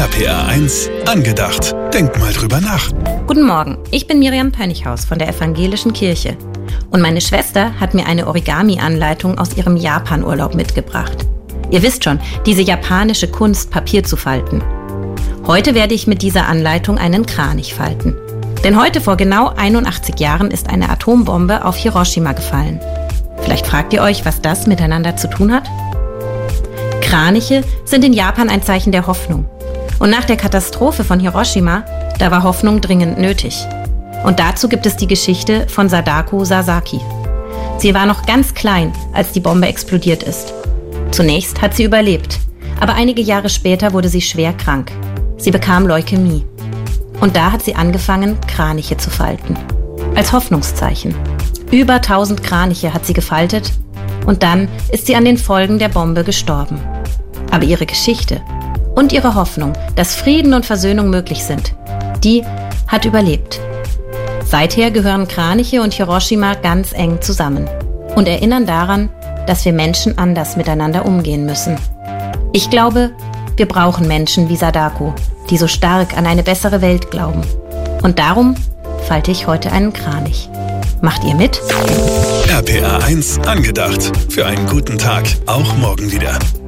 RPR 1 angedacht. Denk mal drüber nach. Guten Morgen, ich bin Miriam Pönichhaus von der Evangelischen Kirche. Und meine Schwester hat mir eine Origami-Anleitung aus ihrem Japan-Urlaub mitgebracht. Ihr wisst schon, diese japanische Kunst, Papier zu falten. Heute werde ich mit dieser Anleitung einen Kranich falten. Denn heute vor genau 81 Jahren ist eine Atombombe auf Hiroshima gefallen. Vielleicht fragt ihr euch, was das miteinander zu tun hat? Kraniche sind in Japan ein Zeichen der Hoffnung. Und nach der Katastrophe von Hiroshima, da war Hoffnung dringend nötig. Und dazu gibt es die Geschichte von Sadako Sasaki. Sie war noch ganz klein, als die Bombe explodiert ist. Zunächst hat sie überlebt, aber einige Jahre später wurde sie schwer krank. Sie bekam Leukämie. Und da hat sie angefangen, Kraniche zu falten. Als Hoffnungszeichen. Über 1000 Kraniche hat sie gefaltet und dann ist sie an den Folgen der Bombe gestorben. Aber ihre Geschichte und ihre Hoffnung, dass Frieden und Versöhnung möglich sind, die hat überlebt. Seither gehören Kraniche und Hiroshima ganz eng zusammen und erinnern daran, dass wir Menschen anders miteinander umgehen müssen. Ich glaube, wir brauchen Menschen wie Sadako, die so stark an eine bessere Welt glauben. Und darum falte ich heute einen Kranich. Macht ihr mit? RPR 1 angedacht. Für einen guten Tag, auch morgen wieder.